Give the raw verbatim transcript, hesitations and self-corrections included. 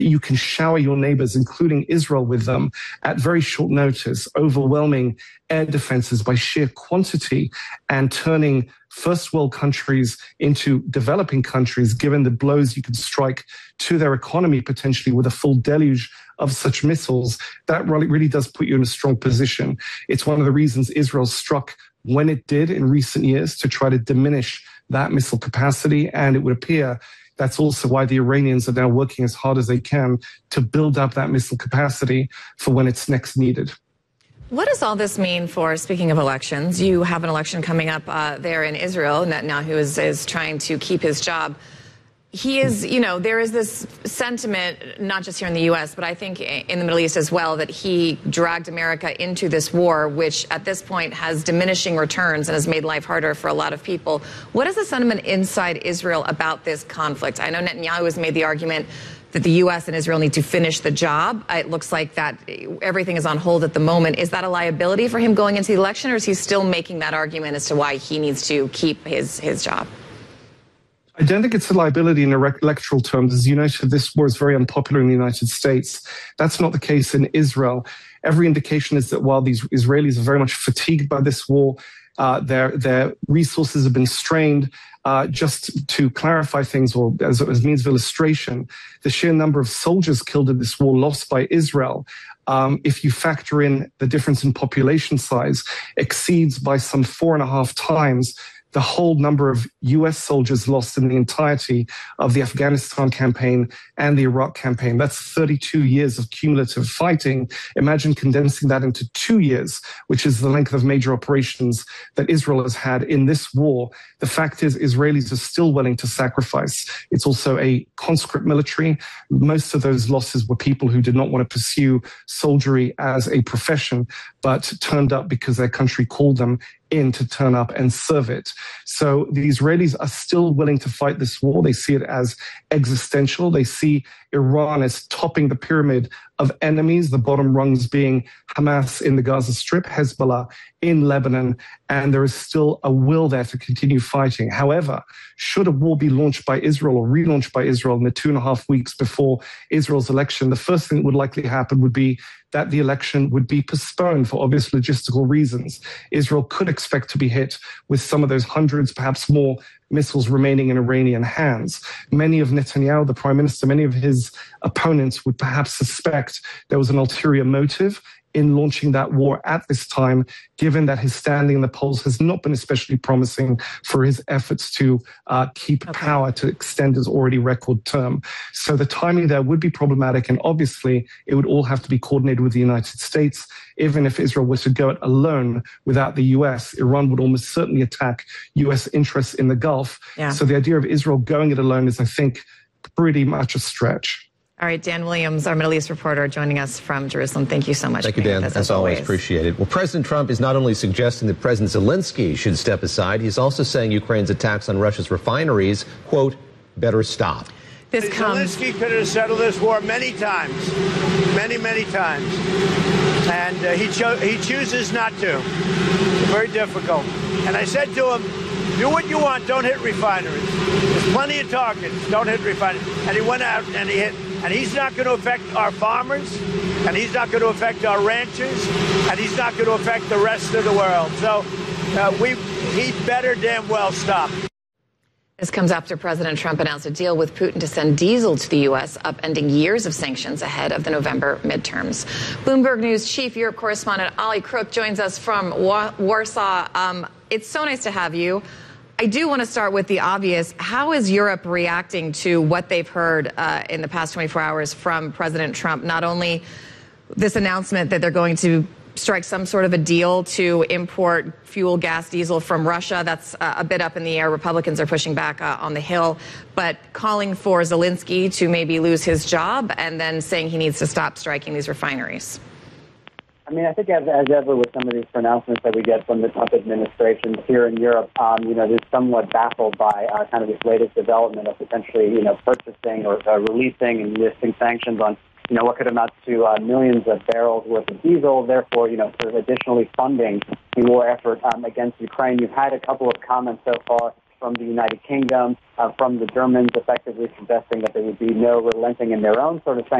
you can shower your neighbors, including Israel, with them at very short notice, overwhelming air defenses by sheer quantity and turning first world countries into developing countries, given the blows you could strike to their economy potentially with a full deluge of such missiles. That really, really does put you in a strong position. It's one of the reasons Israel struck when it did in recent years to try to diminish that missile capacity. And it would appear that's also why the Iranians are now working as hard as they can to build up that missile capacity for when it's next needed. What does all this mean for, speaking of elections, you have an election coming up uh, there in Israel. Netanyahu is, is trying to keep his job. He is, you know, there is this sentiment, not just here in the U S, but I think in the Middle East as well, that he dragged America into this war, which at this point has diminishing returns and has made life harder for a lot of people. What is the sentiment inside Israel about this conflict? I know Netanyahu has made the argument that the U S and Israel need to finish the job. It looks like that everything is on hold at the moment. Is that a liability for him going into the election, or is he still making that argument as to why he needs to keep his, his job? I don't think it's a liability in electoral terms. As you noted, this war is very unpopular in the United States. That's not the case in Israel. Every indication is that while these Israelis are very much fatigued by this war, uh, their, their resources have been strained. Uh, just to clarify things, or as, as means of illustration, the sheer number of soldiers killed in this war lost by Israel, um, if you factor in the difference in population size, exceeds by some four and a half times the whole number of U S soldiers lost in the entirety of the Afghanistan campaign and the Iraq campaign. That's thirty-two years of cumulative fighting. Imagine condensing that into two years, which is the length of major operations that Israel has had in this war. The fact is, Israelis are still willing to sacrifice. It's also a conscript military. Most of those losses were people who did not want to pursue soldiery as a profession, but turned up because their country called them in to turn up and serve it. So the Israelis are still willing to fight this war. They see it as existential. They see Iran as topping the pyramid of enemies, the bottom rungs being Hamas in the Gaza Strip, Hezbollah in Lebanon, and there is still a will there to continue fighting. However, should a war be launched by Israel or relaunched by Israel in the two and a half weeks before Israel's election, the first thing that would likely happen would be that the election would be postponed for obvious logistical reasons. Israel could expect to be hit with some of those hundreds, perhaps more, missiles remaining in Iranian hands. Many of Netanyahu, the prime minister, many of his opponents would perhaps suspect there was an ulterior motive in launching that war at this time, given that his standing in the polls has not been especially promising for his efforts to uh, keep okay. power to extend his already record term. So the timing there would be problematic, and obviously it would all have to be coordinated with the United States. Even if Israel was to go it alone without the U S, Iran would almost certainly attack U S interests in the Gulf. Yeah. So the idea of Israel going it alone is, I think, pretty much a stretch. All right, Dan Williams, our Middle East reporter, joining us from Jerusalem. Thank you so much. Thank you, Dan. As, as always, appreciate it. Well, President Trump is not only suggesting that President Zelensky should step aside, he's also saying Ukraine's attacks on Russia's refineries, quote, better stop. This comes... Zelensky could have settled this war many times, many, many times. And uh, he, cho- he chooses not to. Very difficult. And I said to him, do what you want, don't hit refineries. There's plenty of targets, don't hit refineries. And he went out and he hit. And he's not going to affect our farmers, and he's not going to affect our ranchers, and he's not going to affect the rest of the world. So uh, we, he better damn well stop. This comes after President Trump announced a deal with Putin to send diesel to the U S, upending years of sanctions ahead of the November midterms. Bloomberg News Chief Europe correspondent Ali Crook joins us from Wa- Warsaw. Um, it's so nice to have you. I do want to start with the obvious. How is Europe reacting to what they've heard uh, in the past twenty-four hours from President Trump? Not only this announcement that they're going to strike some sort of a deal to import fuel, gas, diesel from Russia. That's uh, a bit up in the air. Republicans are pushing back uh, on the Hill, but calling for Zelensky to maybe lose his job and then saying he needs to stop striking these refineries. I mean, I think as, as ever with some of these pronouncements that we get from the Trump administration here in Europe, um, you know, they're somewhat baffled by uh, kind of this latest development of potentially, you know, purchasing or uh, releasing and listing sanctions on, you know, what could amount to uh, millions of barrels worth of diesel, therefore, you know, sort of additionally funding the war effort um, against Ukraine. You've had a couple of comments so far from the United Kingdom, uh, from the Germans, effectively suggesting that there would be no relenting in their own sort of